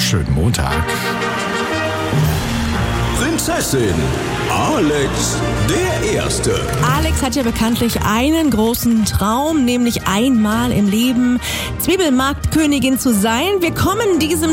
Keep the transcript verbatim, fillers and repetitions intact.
schönen Montag. Prinzessin Alex der Erste. Alex hat ja bekanntlich einen großen Traum, nämlich einmal im Leben Zwiebelmarktkönigin zu sein. Wir kommen diesem